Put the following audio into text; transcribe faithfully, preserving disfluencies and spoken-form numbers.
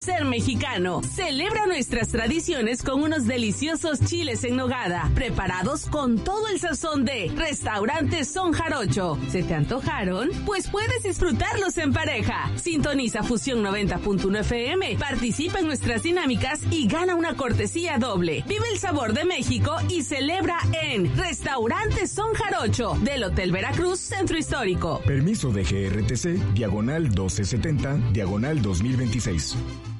Ser mexicano. Celebra nuestras tradiciones con unos deliciosos chiles en nogada, preparados con todo el sazón de Restaurante Son Jarocho. ¿Se te antojaron? Pues puedes disfrutarlos en pareja. Sintoniza Fusión noventa punto uno F M, participa en nuestras dinámicas y gana una cortesía doble. Vive el sabor de México y celebra en Restaurante Son Jarocho del Hotel Veracruz, Centro Histórico. Permiso de G R T C, diagonal doce setenta, diagonal dos mil veintiséis.